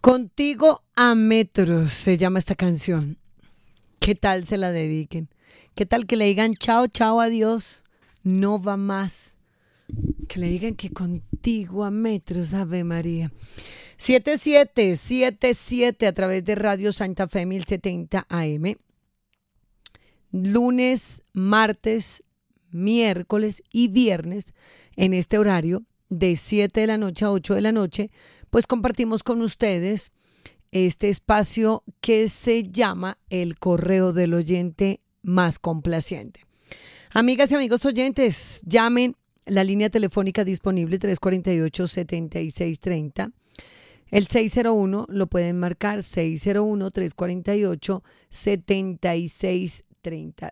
Contigo a metros se llama esta canción. ¿Qué tal se la dediquen? ¿Qué tal que le digan chao, chao, adiós? No va más. Que le digan que contigo a metros, Ave María. 7777 a través de Radio Santa Fe 1070 AM. Lunes, martes, miércoles y viernes en este horario de 7 de la noche a 8 de la noche, pues compartimos con ustedes este espacio que se llama El Correo del Oyente Más Complaciente. Amigas y amigos oyentes, llamen, la línea telefónica disponible 348-7630. El 601 lo pueden marcar, 601-348-7630.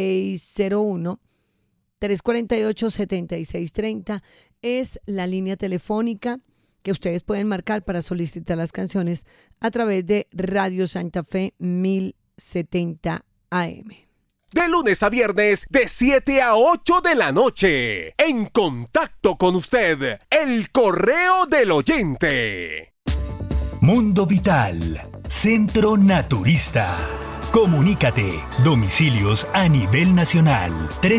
601-348-7630 es la línea telefónica que ustedes pueden marcar para solicitar las canciones a través de Radio Santa Fe 1070 AM. De lunes a viernes, de 7 a 8 de la noche. En contacto con usted, El Correo del Oyente. Mundo Vital, Centro Naturista. Comunícate. Domicilios a nivel nacional.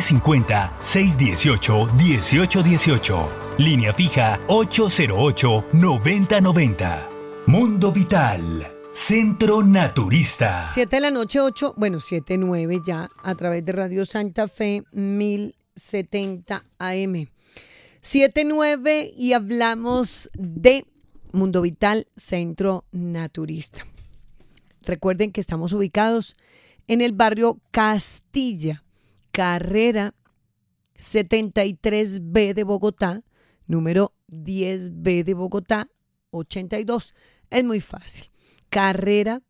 350-618-1818. Línea fija 808-9090. Mundo Vital, Centro Naturista. 7 de la noche, 7:09 ya, a través de Radio Santa Fe 1070 AM. 7:09 y hablamos de Mundo Vital, Centro Naturista. Recuerden que estamos ubicados en el barrio Castilla, carrera 73B de Bogotá, número 10B de Bogotá, 82. Es muy fácil. Carrera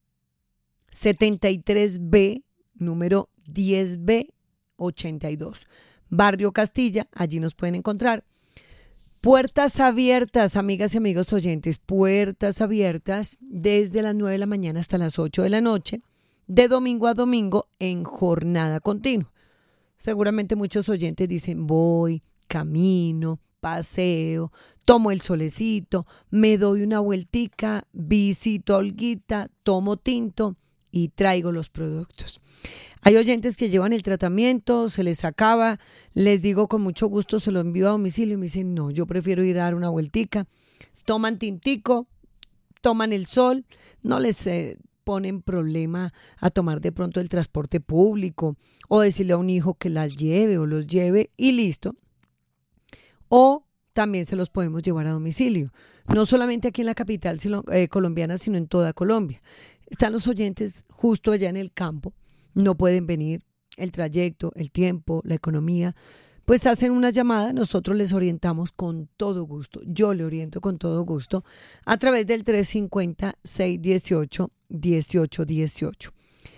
73B, número 10B, 82. Barrio Castilla, allí nos pueden encontrar. Puertas abiertas, amigas y amigos oyentes, puertas abiertas desde las 9 de la mañana hasta las 8 de la noche, de domingo a domingo en jornada continua. Seguramente muchos oyentes dicen, voy, camino, paseo, tomo el solecito, me doy una vueltica, visito a Olguita, tomo tinto y traigo los productos. Hay oyentes que llevan el tratamiento, se les acaba, les digo con mucho gusto, se lo envío a domicilio y me dicen, no, yo prefiero ir a dar una vueltica. Toman tintico, toman el sol, no les ponen problema a tomar de pronto el transporte público o decirle a un hijo que las lleve o los lleve y listo. O también se los podemos llevar a domicilio, no solamente aquí en la capital colombiana, sino en toda Colombia. Están los oyentes justo allá en el campo, no pueden venir, el trayecto, el tiempo, la economía, pues hacen una llamada, nosotros les orientamos con todo gusto, yo le oriento con todo gusto a través del 350-618-1818.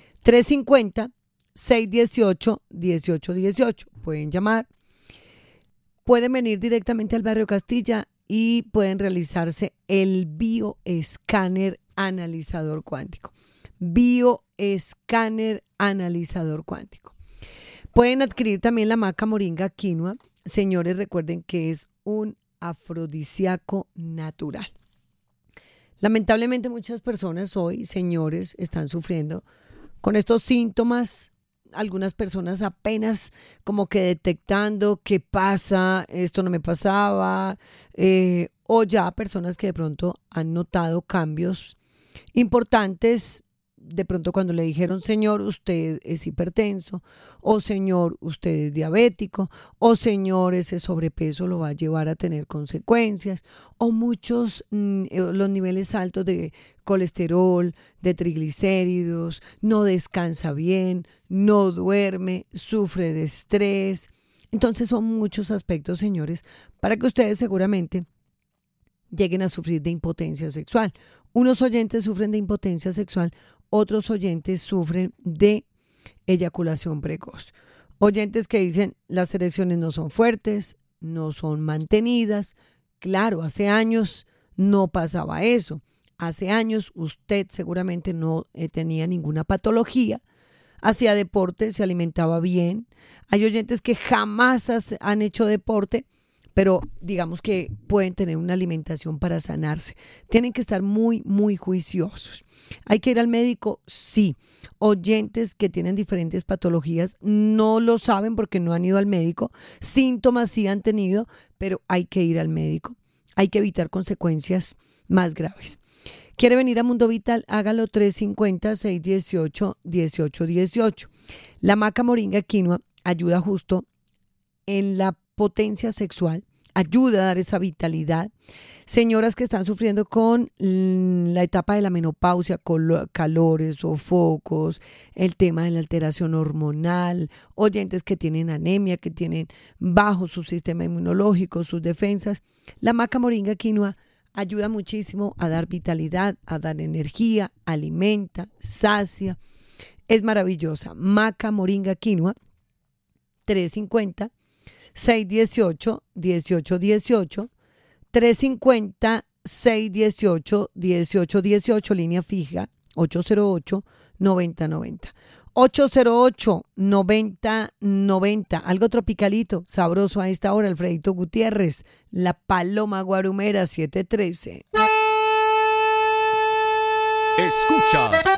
350-618-1818, pueden llamar. Pueden venir directamente al barrio Castilla y pueden realizarse el bioescáner analizador cuántico. Bioescáner analizador cuántico. Pueden adquirir también la maca moringa quinoa. Señores, recuerden que es un afrodisíaco natural. Lamentablemente muchas personas hoy, señores, están sufriendo con estos síntomas. Algunas personas apenas como que detectando qué pasa, esto no me pasaba, o ya personas que de pronto han notado cambios importantes, de pronto cuando le dijeron, señor, usted es hipertenso, o señor, usted es diabético, o señor, ese sobrepeso lo va a llevar a tener consecuencias, o muchos, los niveles altos de colesterol, de triglicéridos, no descansa bien, no duerme, sufre de estrés. Entonces son muchos aspectos, señores, para que ustedes seguramente lleguen a sufrir de impotencia sexual. Unos oyentes sufren de impotencia sexual, otros oyentes sufren de eyaculación precoz. Oyentes que dicen las erecciones no son fuertes, no son mantenidas. Claro, hace años no pasaba eso. Hace años usted seguramente no tenía ninguna patología, hacía deporte, se alimentaba bien. Hay oyentes que jamás han hecho deporte, pero digamos que pueden tener una alimentación para sanarse. Tienen que estar muy, muy juiciosos. ¿Hay que ir al médico? Sí. Oyentes que tienen diferentes patologías no lo saben porque no han ido al médico. Síntomas sí han tenido, pero hay que ir al médico. Hay que evitar consecuencias más graves. ¿Quiere venir a Mundo Vital? Hágalo 350-618-1818. La maca moringa quinoa ayuda justo en la potencia sexual, ayuda a dar esa vitalidad. Señoras que están sufriendo con la etapa de la menopausia, calores, sofocos, el tema de la alteración hormonal, oyentes que tienen anemia, que tienen bajo su sistema inmunológico, sus defensas. La maca moringa quinoa ayuda muchísimo a dar vitalidad, a dar energía, alimenta, sacia. Es maravillosa. Maca moringa quinoa, 350-618-1818, 350-618-1818, línea fija, 808-9090. 808-9090, algo tropicalito, sabroso a esta hora. Alfredito Gutiérrez, la paloma guarumera, 713. Escuchas